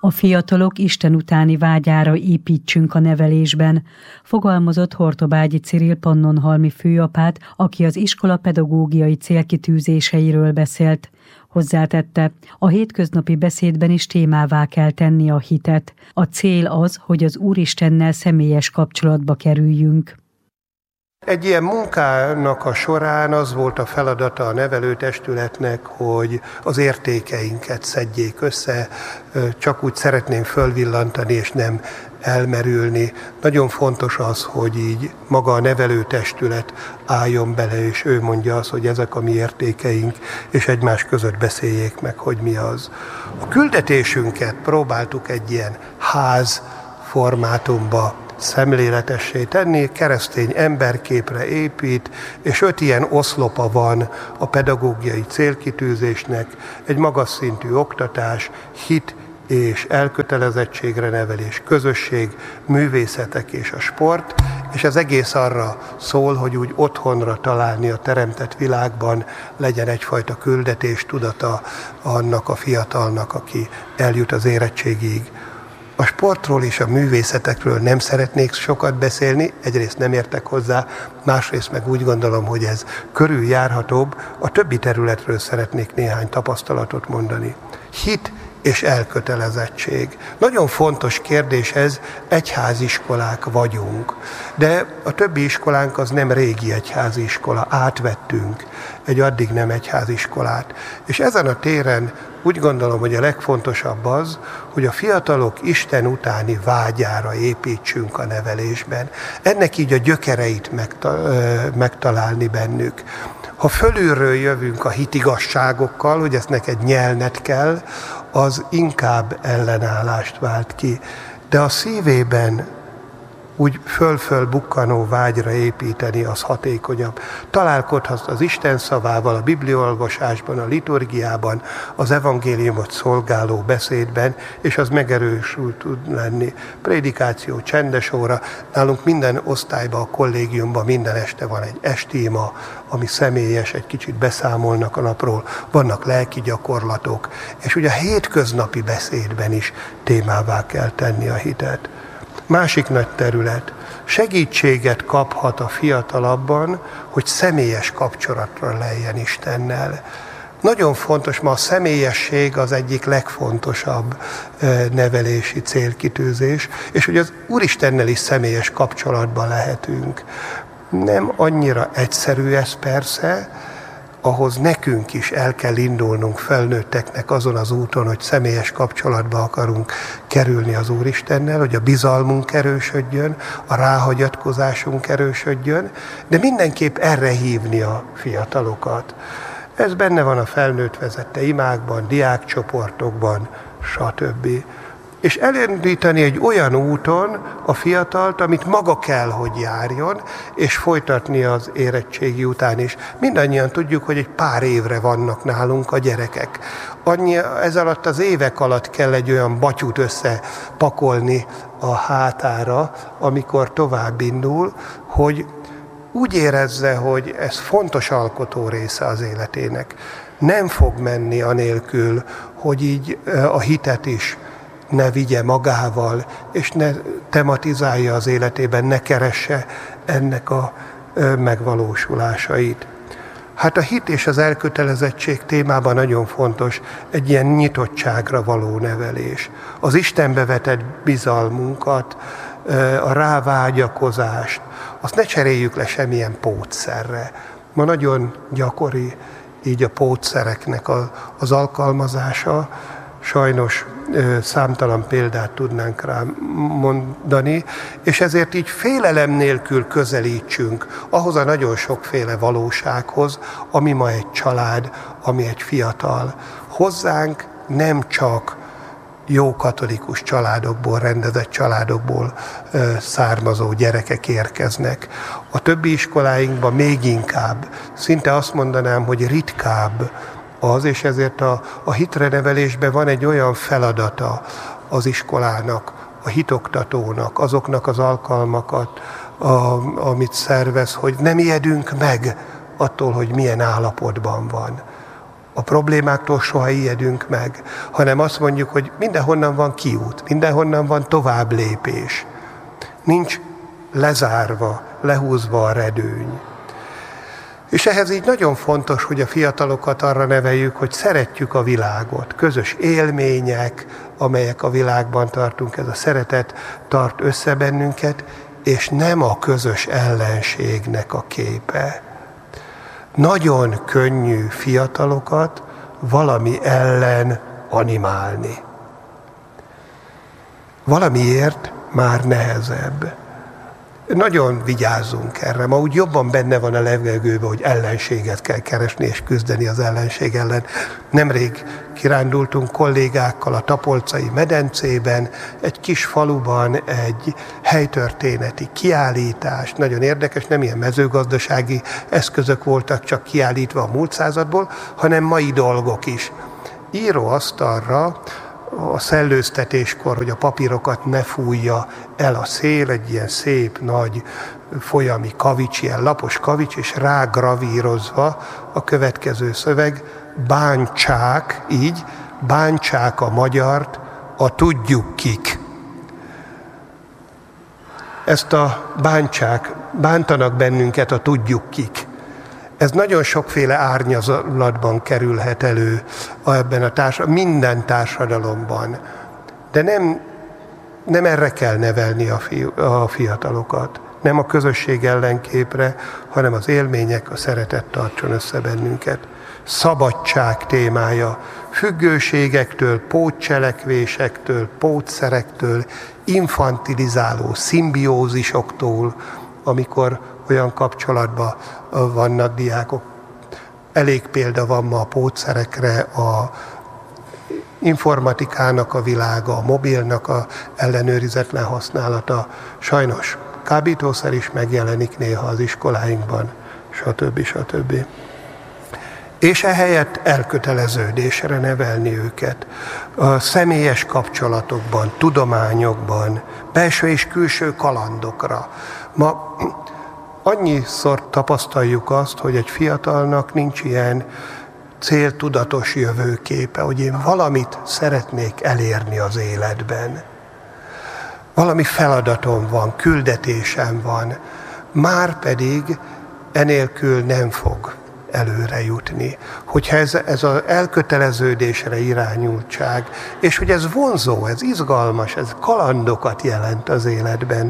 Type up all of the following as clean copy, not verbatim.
A fiatalok Isten utáni vágyára építsünk a nevelésben, fogalmazott Hortobágyi Cyril pannonhalmi főapát, aki az iskola pedagógiai célkitűzéseiről beszélt. Hozzátette, a hétköznapi beszédben is témává kell tenni a hitet. A cél az, hogy az Úristennel személyes kapcsolatba kerüljünk. Egy ilyen munkának a során az volt a feladata a nevelőtestületnek, hogy az értékeinket szedjék össze, csak úgy szeretném fölvillantani és nem elmerülni. Nagyon fontos az, hogy így maga a nevelőtestület álljon bele, és ő mondja azt, hogy ezek a mi értékeink, és egymás között beszéljék meg, hogy mi az. A küldetésünket próbáltuk egy ilyen ház formátumba szemléletessé tenni, keresztény emberképre épít, és 5 ilyen oszlopa van a pedagógiai célkitűzésnek, egy magas szintű oktatás, hit és elkötelezettségre nevelés, közösség, művészetek és a sport, és az egész arra szól, hogy úgy otthonra találni a teremtett világban legyen egyfajta küldetés tudata annak a fiatalnak, aki eljut az érettségig. A sportról és a művészetekről nem szeretnék sokat beszélni, egyrészt nem értek hozzá, másrészt meg úgy gondolom, hogy ez körüljárhatóbb, a többi területről szeretnék néhány tapasztalatot mondani. Hit és elkötelezettség. Nagyon fontos kérdés ez, egyháziskolák vagyunk, de a többi iskolánk az nem régi egyháziskola, átvettünk egy addig nem egyháziskolát. És ezen a téren úgy gondolom, hogy a legfontosabb az, hogy a fiatalok Isten utáni vágyára építsünk a nevelésben. Ennek így a gyökereit megtalálni bennük. Ha fölülről jövünk a hitigasságokkal, hogy ezt neked nyelned kell, az inkább ellenállást vált ki. De a szívében úgy föl-föl bukkanó vágyra építeni, az hatékonyabb. Találkozhatsz az Isten szavával, a bibliaolvasásban, a liturgiában, az evangéliumot szolgáló beszédben, és az megerősül tud lenni. Prédikáció, csendes óra, nálunk minden osztályban, a kollégiumban minden este van egy estéma, ami személyes, egy kicsit beszámolnak a napról, vannak lelki gyakorlatok, és ugye a hétköznapi beszédben is témává kell tenni a hitet. Másik nagy terület, segítséget kaphat a fiatal abban, hogy személyes kapcsolatra lejjen Istennel. Nagyon fontos, ma a személyesség az egyik legfontosabb nevelési célkitűzés, és hogy az Úristennel is személyes kapcsolatban lehetünk. Nem annyira egyszerű ez persze, ahhoz nekünk is el kell indulnunk felnőtteknek azon az úton, hogy személyes kapcsolatba akarunk kerülni az Úristennel, hogy a bizalmunk erősödjön, a ráhagyatkozásunk erősödjön, de mindenképp erre hívni a fiatalokat. Ez benne van a felnőtt vezette imákban, diákcsoportokban, stb. És elindítani egy olyan úton a fiatalt, amit maga kell, hogy járjon, és folytatni az érettségi után is. Mindannyian tudjuk, hogy egy pár évre vannak nálunk a gyerekek. Ez alatt az évek alatt kell egy olyan batyút összepakolni a hátára, amikor tovább indul, hogy úgy érezze, hogy ez fontos alkotó része az életének. Nem fog menni anélkül, hogy így a hitet is ne vigye magával, és ne tematizálja az életében, ne keresse ennek a megvalósulásait. Hát a hit és az elkötelezettség témában nagyon fontos egy ilyen nyitottságra való nevelés. Az Istenbe vetett bizalmunkat, a rávágyakozást, azt ne cseréljük le semmilyen pótszerre. Ma nagyon gyakori így a pótszereknek az alkalmazása, sajnos számtalan példát tudnánk rá mondani, és ezért így félelem nélkül közelítsünk ahhoz a nagyon sokféle valósághoz, ami ma egy család, ami egy fiatal. Hozzánk nem csak jó katolikus családokból, rendezett családokból származó gyerekek érkeznek. A többi iskoláinkban még inkább, szinte azt mondanám, hogy ritkább az, és ezért a hitrenevelésben van egy olyan feladata az iskolának, a hitoktatónak, azoknak az alkalmakat, amit szervez, hogy nem ijedünk meg attól, hogy milyen állapotban van. a problémáktól soha ijedünk meg, hanem azt mondjuk, hogy mindenhonnan van kiút, mindenhonnan van tovább lépés. Nincs lezárva, lehúzva a redőny. És ehhez így nagyon fontos, hogy a fiatalokat arra neveljük, hogy szeretjük a világot. Közös élmények, amelyek a világban tartunk, ez a szeretet tart össze bennünket, és nem a közös ellenségnek a képe. Nagyon könnyű fiatalokat valami ellen animálni. Valamiért már nehezebb. Nagyon vigyázzunk erre. Ma úgy jobban benne van a levegőben, hogy ellenséget kell keresni és küzdeni az ellenség ellen. Nemrég kirándultunk kollégákkal a Tapolcai medencében, egy kis faluban egy helytörténeti kiállítás. Nagyon érdekes, nem ilyen mezőgazdasági eszközök voltak csak kiállítva a múlt századból, hanem mai dolgok is. Íróasztalra a szellőztetéskor, hogy a papírokat ne fújja el a szél, egy ilyen szép, nagy folyami kavics, ilyen lapos kavics, és rágravírozva a következő szöveg, bántsák, így, bántsák a magyart, a tudjuk kik. Ezt a bántanak bennünket a tudjuk kik. Ez nagyon sokféle árnyalatban kerülhet elő ebben minden társadalomban. De nem erre kell nevelni a fiatalokat. Nem a közösség ellenképre, hanem az élmények, a szeretet tartson össze bennünket. Szabadság témája, függőségektől, pótcselekvésektől, pótszerektől, infantilizáló szimbiózisoktól, amikor olyan kapcsolatban vannak diákok. Elég példa van ma a pótszerekre, a informatikának a világa, a mobilnak a ellenőrizetlen használata. Sajnos kábítószer is megjelenik néha az iskoláinkban, stb. És ehelyett elköteleződésre nevelni őket. A személyes kapcsolatokban, tudományokban, belső és külső kalandokra. Ma annyiszor tapasztaljuk azt, hogy egy fiatalnak nincs ilyen céltudatos jövőképe, hogy én valamit szeretnék elérni az életben. Valami feladatom van, küldetésem van, márpedig enélkül nem fog előre jutni. Hogyha ez az elköteleződésre irányultság, és hogy ez vonzó, ez izgalmas, ez kalandokat jelent az életben,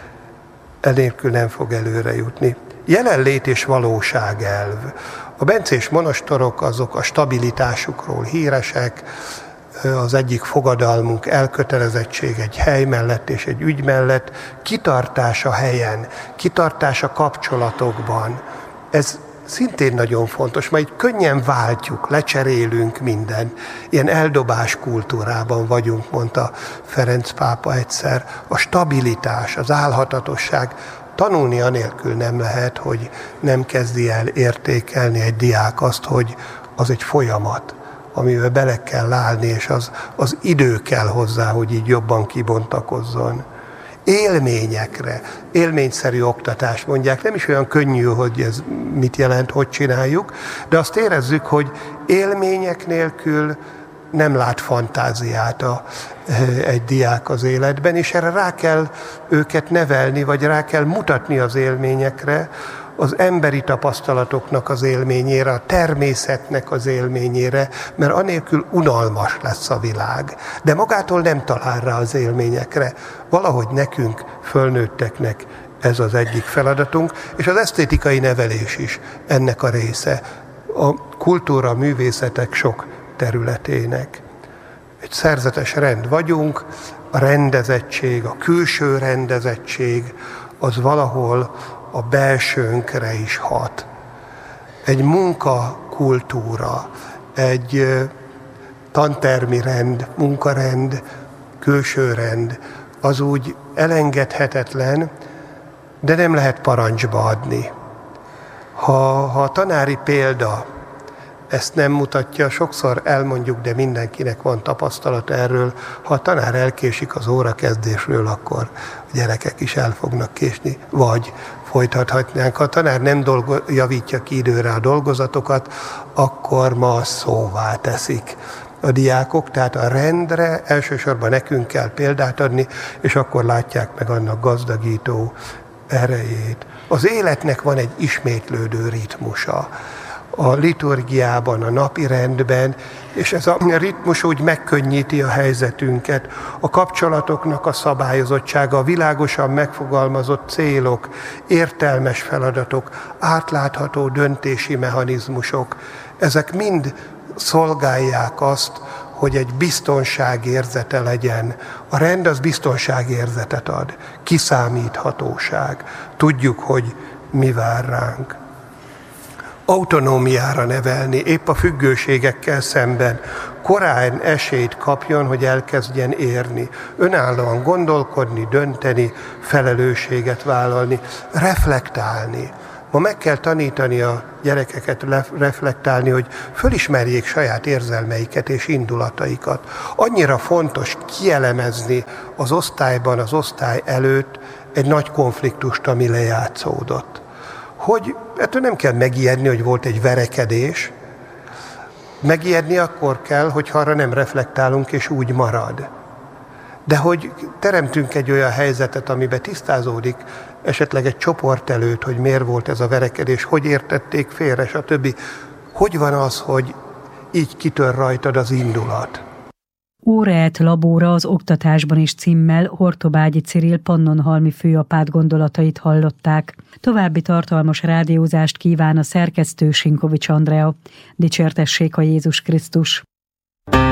enélkül nem fog előre jutni. Jelenlét és valóságelv. A bencés monostorok azok a stabilitásukról híresek, az egyik fogadalmunk elkötelezettség egy hely mellett és egy ügy mellett, kitartás a helyen, kitartás a kapcsolatokban. Ez szintén nagyon fontos, majd könnyen váltjuk, lecserélünk minden. Ilyen eldobás kultúrában vagyunk, mondta Ferenc pápa egyszer. A stabilitás, az állhatatosság, tanulni anélkül nem lehet, hogy nem kezdi el értékelni egy diák azt, hogy az egy folyamat, amivel bele kell állni, és az idő kell hozzá, hogy így jobban kibontakozzon. Élményekre, élményszerű oktatás mondják, nem is olyan könnyű, hogy ez mit jelent, hogy csináljuk, de azt érezzük, hogy élmények nélkül nem lát fantáziát egy diák az életben, és erre rá kell őket nevelni, vagy rá kell mutatni az élményekre, az emberi tapasztalatoknak az élményére, a természetnek az élményére, mert anélkül unalmas lesz a világ. De magától nem talál rá az élményekre. Valahogy nekünk, fölnőtteknek ez az egyik feladatunk, és az esztétikai nevelés is ennek a része. A kultúra, a művészetek sok területének. Egy szerzetes rend vagyunk, a rendezettség, a külső rendezettség, az valahol a belsőnkre is hat. Egy munkakultúra, egy tantermi rend, munkarend, külső rend, az úgy elengedhetetlen, de nem lehet parancsba adni. Ha a tanári példa ezt nem mutatja, sokszor elmondjuk, de mindenkinek van tapasztalata erről, ha a tanár elkésik az órakezdésről, akkor a gyerekek is el fognak késni, vagy folytathatnánk. Ha a tanár nem javítja ki időre a dolgozatokat, akkor ma szóvá teszik a diákok, tehát a rendre elsősorban nekünk kell példát adni, és akkor látják meg annak gazdagító erejét. Az életnek van egy ismétlődő ritmusa a liturgiában, a napi rendben, és ez a ritmus úgy megkönnyíti a helyzetünket. A kapcsolatoknak a szabályozottsága, a világosan megfogalmazott célok, értelmes feladatok, átlátható döntési mechanizmusok, ezek mind szolgálják azt, hogy egy biztonságérzete legyen. A rend az biztonságérzetet ad, kiszámíthatóság. Tudjuk, hogy mi vár ránk. Autonómiára nevelni, épp a függőségekkel szemben korán esélyt kapjon, hogy elkezdjen érni, önállóan gondolkodni, dönteni, felelősséget vállalni, reflektálni. Ma meg kell tanítani a gyerekeket reflektálni, hogy fölismerjék saját érzelmeiket és indulataikat. Annyira fontos kielemezni az osztályban, az osztály előtt egy nagy konfliktust, ami lejátszódott. Hogy ettől nem kell megijedni, hogy volt egy verekedés. Megijedni akkor kell, hogyha arra nem reflektálunk, és úgy marad. De hogy teremtünk egy olyan helyzetet, amiben tisztázódik esetleg egy csoport előtt, hogy miért volt ez a verekedés, hogy értették félre, stb. Hogy van az, hogy így kitör rajtad az indulat? Óra et labóra az oktatásban is címmel Hortobágyi Cirill pannonhalmi főapát gondolatait hallották. További tartalmas rádiózást kíván a szerkesztő Sinkovics Andrea. Dicsértessék a Jézus Krisztus!